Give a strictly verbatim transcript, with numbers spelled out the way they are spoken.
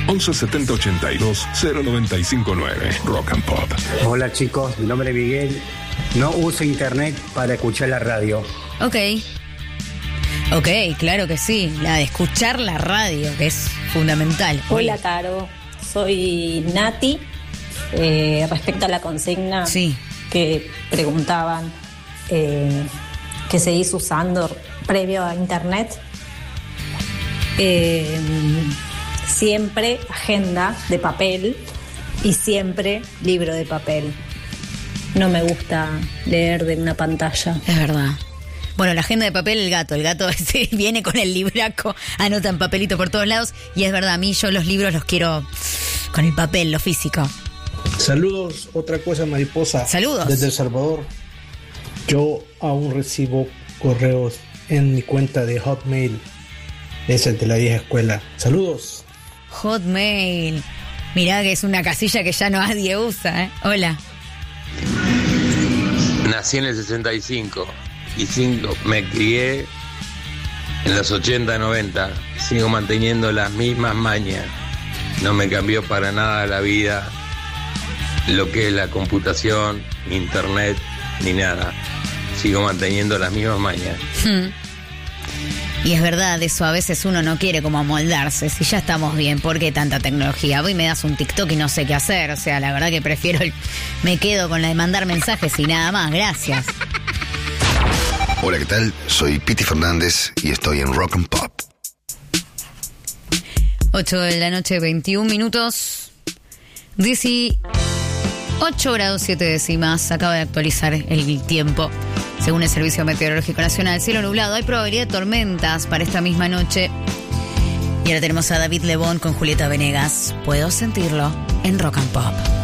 once setenta ochenta y dos cero noventa y cinco nueve. Rock and Pop. Hola chicos, mi nombre es Miguel. No uso internet para escuchar la radio. Ok. Ok, claro que sí. La de escuchar la radio, que es fundamental. Hola, Caro. Soy Nati. Eh, respecto a la consigna sí. que preguntaban eh, que seguís usando previo a internet, eh, siempre agenda de papel y siempre libro de papel. No me gusta leer de una pantalla. Es verdad. Bueno, la agenda de papel, el gato. El gato sí, viene con el libraco, anota en papelito por todos lados. Y es verdad, a mí yo los libros los quiero con el papel, lo físico. Saludos, otra cosa mariposa. Saludos. Desde El Salvador. Yo aún recibo correos en mi cuenta de Hotmail. Esa es de la vieja escuela. Saludos. Hotmail. Mirá que es una casilla que ya no nadie usa, ¿eh? Hola. Nací en el sesenta y cinco y cinco, me crié en los ochenta, noventa. Sigo manteniendo las mismas mañas. No me cambió para nada la vida lo que es la computación, internet, ni nada. Sigo manteniendo las mismas mañas. Hmm. Y es verdad, eso a veces uno no quiere como amoldarse. Si ya estamos bien, ¿por qué tanta tecnología? Voy y me das un TikTok y no sé qué hacer. O sea, la verdad que prefiero, el... me quedo con la de mandar mensajes y nada más. Gracias. Hola, ¿qué tal? Soy Piti Fernández y estoy en Rock and Pop. ocho de la noche, veintiún minutos. dieciocho grados siete décimas. Acaba de actualizar el tiempo. Según el Servicio Meteorológico Nacional, cielo nublado. Hay probabilidad de tormentas para esta misma noche. Y ahora tenemos a David Lebón con Julieta Venegas. Puedo sentirlo en Rock and Pop.